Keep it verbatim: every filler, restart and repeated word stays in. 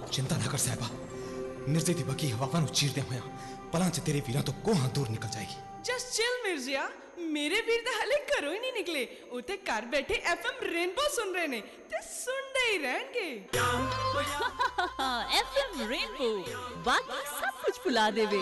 चिंता ना कर साहिबा, मिर्जे दी बगी हवावां नूं चीरदे होया पलां च तेरे वीरां तो कोहां दूर निकल जाएगी। जस्ट चिल मिर्जिया, मेरे वीर तो हाले घरों ही नहीं निकले, वो ते घर बैठे एफएम रेनबो सुन रहे ने ते सुनते ही रहेंगे। एफएम रेनबो बाकी सब कुछ भुला देवे।